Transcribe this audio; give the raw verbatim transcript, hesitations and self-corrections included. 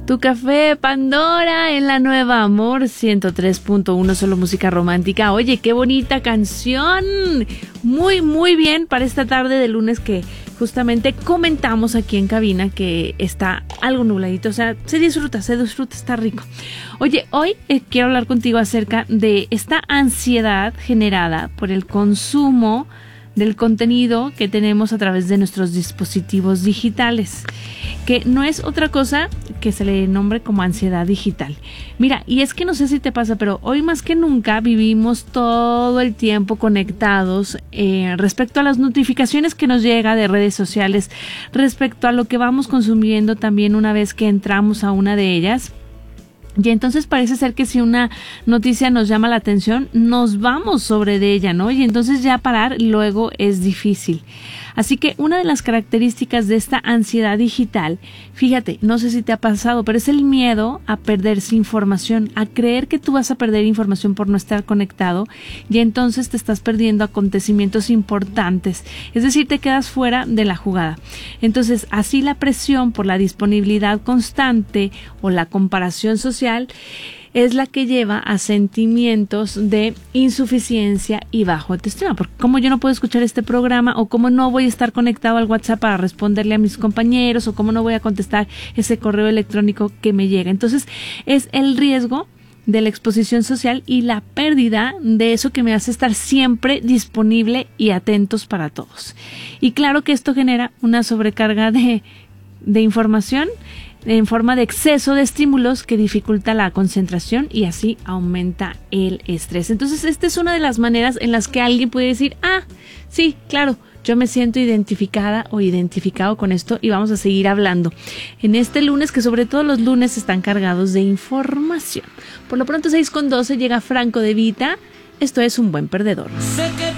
Tu café Pandora en la Nueva Amor ciento tres punto uno, solo música romántica. Oye, qué bonita canción. Muy, muy bien para esta tarde de lunes que justamente comentamos aquí en cabina que está algo nubladito. O sea, se disfruta, se disfruta, está rico. Oye, hoy eh, quiero hablar contigo acerca de esta ansiedad generada por el consumo del contenido que tenemos a través de nuestros dispositivos digitales, que no es otra cosa que se le nombre como ansiedad digital. Mira, y es que no sé si te pasa, pero hoy más que nunca vivimos todo el tiempo conectados eh, respecto a las notificaciones que nos llega de redes sociales, respecto a lo que vamos consumiendo también una vez que entramos a una de ellas. Y entonces parece ser que si una noticia nos llama la atención, nos vamos sobre de ella, ¿no? Y entonces ya parar luego es difícil. Así que una de las características de esta ansiedad digital, fíjate, no sé si te ha pasado, pero es el miedo a perderse información, a creer que tú vas a perder información por no estar conectado y entonces te estás perdiendo acontecimientos importantes. Es decir, te quedas fuera de la jugada. Entonces, así la presión por la disponibilidad constante o la comparación social es la que lleva a sentimientos de insuficiencia y bajo autoestima. Porque como yo no puedo escuchar este programa, o como no voy a estar conectado al WhatsApp para responderle a mis compañeros, o como no voy a contestar ese correo electrónico que me llega. Entonces es el riesgo de la exposición social y la pérdida de eso que me hace estar siempre disponible y atentos para todos. Y claro que esto genera una sobrecarga de, de información en forma de exceso de estímulos que dificulta la concentración y así aumenta el estrés. Entonces, esta es una de las maneras en las que alguien puede decir, ah, sí, claro, yo me siento identificada o identificado con esto y vamos a seguir hablando en este lunes, que sobre todo los lunes están cargados de información. Por lo pronto, seis con doce, llega Franco De Vita. Esto es Un Buen Perdedor. Sé que